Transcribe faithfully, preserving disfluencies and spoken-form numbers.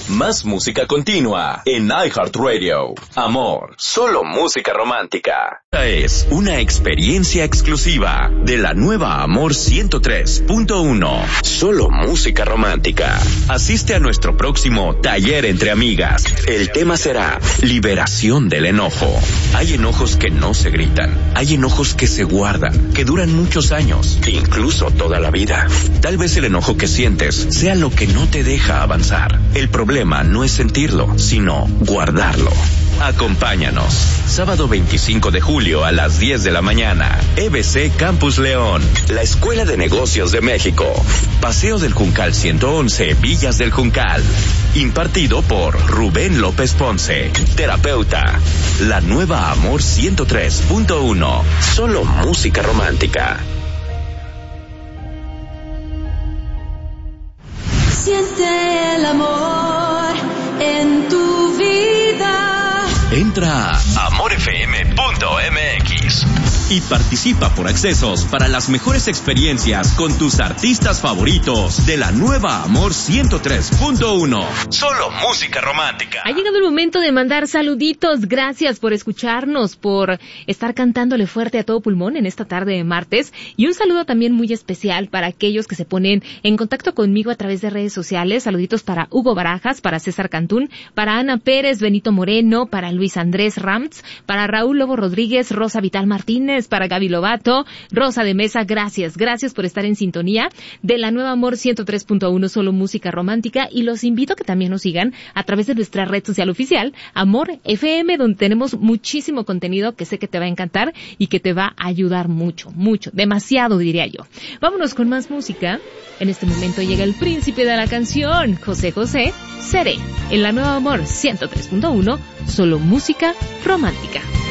Más música continua en iHeartRadio. Amor, solo música romántica. Esta es una experiencia exclusiva de la nueva Amor ciento tres punto uno. Solo música romántica. Asiste a nuestro próximo taller entre amigas. El tema será liberación del enojo. Hay enojos que no se gritan. Hay enojos que se guardan, que duran muchos años, incluso toda la vida. Tal vez el enojo que sientes sea lo que no te deja avanzar. El problema no es sentirlo, sino guardarlo. Acompáñanos. Sábado veinticinco de julio a las diez de la mañana. E B C Campus León. La Escuela de Negocios de México. Paseo del Juncal ciento once, Villas del Juncal. Impartido por Rubén López Ponce, terapeuta. La nueva Amor ciento tres punto uno. Solo música romántica. Siente el amor en tu vida. Entra a amor f m punto m x y participa por accesos para las mejores experiencias con tus artistas favoritos de la nueva Amor ciento tres punto uno. Solo música romántica. Ha llegado el momento de mandar saluditos. Gracias por escucharnos, por estar cantándole fuerte a todo pulmón en esta tarde de martes. Y un saludo también muy especial para aquellos que se ponen en contacto conmigo a través de redes sociales. Saluditos para Hugo Barajas, para César Cantún, para Ana Pérez, Benito Moreno, para Luis Andrés Rams, para Raúl Lobo Rodríguez, Rosa Vital Martínez, para Gaby Lobato, Rosa de Mesa. Gracias, gracias por estar en sintonía de la nueva Amor ciento tres punto uno, solo música romántica, y los invito a que también nos sigan a través de nuestra red social oficial, Amor F M, donde tenemos muchísimo contenido que sé que te va a encantar y que te va a ayudar mucho, mucho, demasiado diría yo. Vámonos con más música. En este momento llega el príncipe de la canción, José José, Seré, en la nueva Amor ciento tres punto uno, solo música romántica.